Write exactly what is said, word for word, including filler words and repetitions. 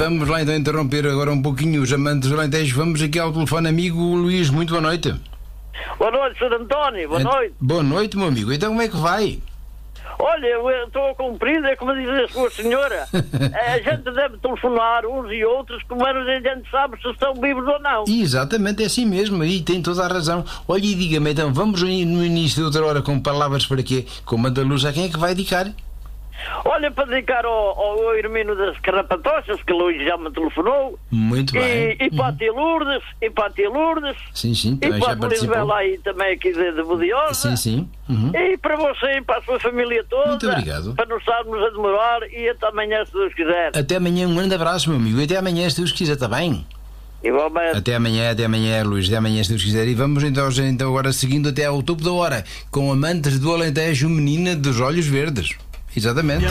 vamos lá então interromper agora um pouquinho os amantes do Alentejo. Vamos aqui ao telefone amigo Luís. Muito boa noite. Boa noite, senhor António. Boa noite. Boa noite, meu amigo. Então como é que vai? Olha, eu estou a cumprir, é como diz a sua senhora. A gente deve telefonar uns e outros, como a gente sabe se estão vivos ou não. Exatamente, é assim mesmo, e tem toda a razão. Olha, e diga-me então, vamos no início de outra hora com palavras para quê? Com manda luz, a quem é que vai dedicar? Olha, para dedicar ao, ao Hermínio das Carrapatochas, que Luís já me telefonou. Muito bem. E, e para a tia Lourdes, e para a tia Lourdes. Sim, sim, e também para já a participou. Lisbela aí também aqui de, de Bodiosa. Sim, sim. Uhum. E para você e para a sua família toda. Muito obrigado. Para não estarmos a demorar e até amanhã, se Deus quiser. Até amanhã, um grande abraço, meu amigo. E até amanhã, se Deus quiser, está bem? Igualmente. Até amanhã, até amanhã, Luís. Até amanhã, se Deus quiser. E vamos então, então agora seguindo até ao topo da hora, com amantes do Alentejo, menina dos olhos verdes. Exatamente.